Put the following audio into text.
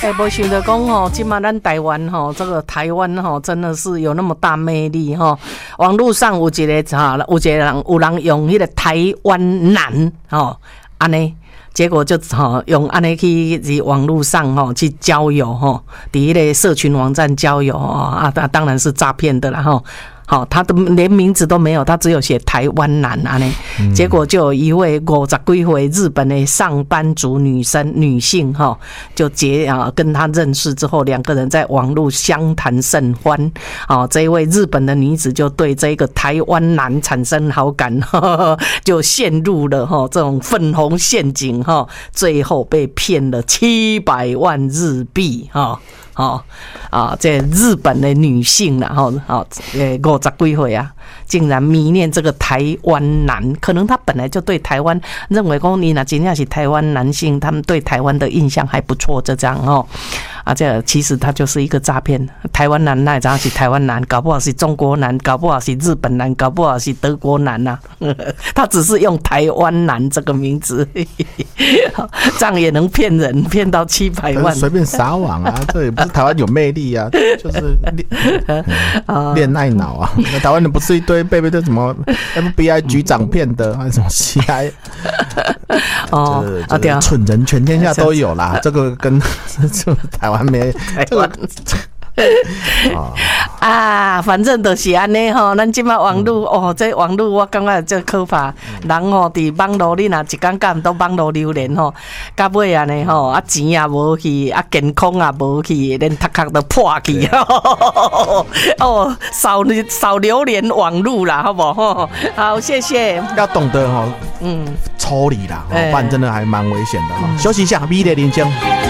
没想到讲吼，今嘛咱台湾吼，这个台湾吼，真的是有那么大魅力吼。网络上有一个有人用那个台湾男吼，安尼。结果就用安尼去网络上去交友在那个社群网站交友当然是诈骗的啦好，他的连名字都没有，他只有写台湾男结果就有一位50几岁日本的上班族女性就跟他认识之后，两个人在网络相谈甚欢这一位日本的女子就对这个台湾男产生好感就陷入了这种粉红陷阱最后被骗了700万日币这日本的女性啦50几岁啊，竟然迷恋这个台湾男，可能他本来就对台湾认为说你若真正是台湾男性，他们对台湾的印象还不错，就这样这其实他就是一个诈骗。台湾男那怎是台湾男，搞不好是中国男，搞不好是日本男，搞不好是德国男他只是用台湾男这个名字这样也能骗人，骗到700万， 随便撒网啊这也不是台湾有魅力啊就是恋爱脑啊台湾人不是一堆被这什么 FBI 局长骗的还是什么 CIA 这蠢人全天下都有啦这个跟台湾没这个反正就是安尼咱现在网络这网络我感觉这可怕。人在网络你若一天到晚都网络流连到尾安尼钱也无去健康也无去，连头壳都破去少流连网络啦，好不好？好，谢谢。 要懂得处理啦，不然真的还蛮危险的休息一下，美丽人生。